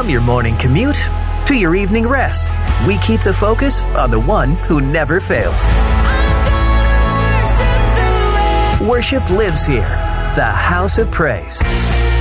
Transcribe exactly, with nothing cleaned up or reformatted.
From your morning commute to your evening rest, we keep the focus on the one who never fails. Worship lives here, the House of Praise.